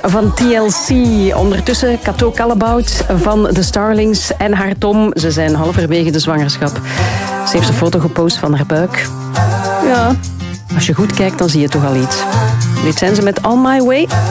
van TLC. Ondertussen Cato Callebout van de Starlings en haar Tom. Ze zijn halverwege de zwangerschap. Ze heeft een foto gepost van haar buik. Ja, als je goed kijkt, dan zie je toch al iets. Dit zijn ze met On My Way.